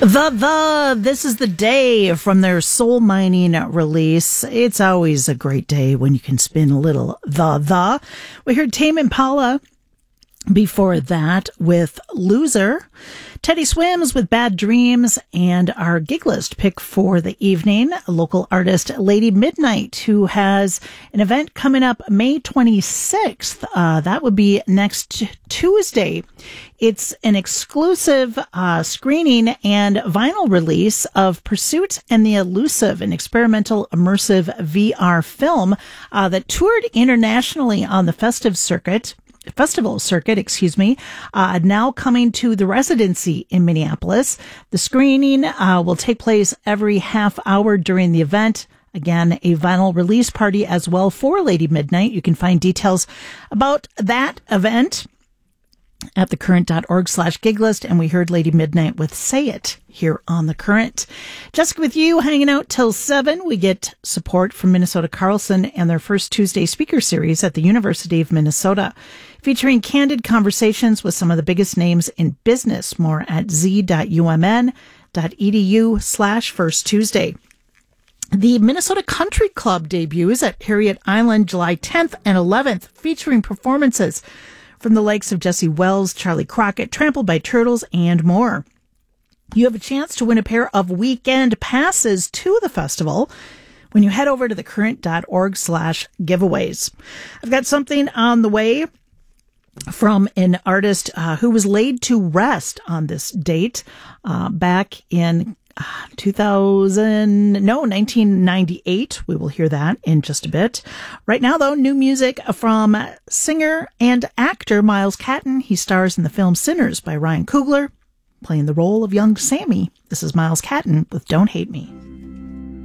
This is the day from their Soul Mining release. It's always a great day when you can spin a little the. We heard Tame Impala before that with Loser, Teddy Swims with Bad Dreams, and our gig list pick for the evening, local artist Lady Midnight, who has an event coming up May 26th. That would be next Tuesday. It's an exclusive screening and vinyl release of Pursuit and the Elusive, an experimental immersive VR film that toured internationally on the festival circuit, now coming to the residency in Minneapolis. The screening will take place every half hour during the event. Again, a vinyl release party as well for Lady Midnight. You can find details about that event at thecurrent.org/giglist, and we heard Lady Midnight with Say It here on The Current. Jessica with you, hanging out till 7. We get support from Minnesota Carlson and their first Tuesday speaker series at the University of Minnesota, featuring candid conversations with some of the biggest names in business. More at z.umn.edu/First Tuesday. The Minnesota Country Club debuts at Harriet Island July 10th and 11th, featuring performances from the likes of Jesse Wells, Charlie Crockett, Trampled by Turtles, and more. You have a chance to win a pair of weekend passes to the festival when you head over to thecurrent.org/giveaways. I've got something on the way from an artist who was laid to rest on this date back in 1998. We will hear that in just a bit. Right now, though, new music from singer and actor Miles Catton. He stars in the film Sinners by Ryan Coogler, playing the role of young Sammy. This is Miles Catton with Don't Hate Me.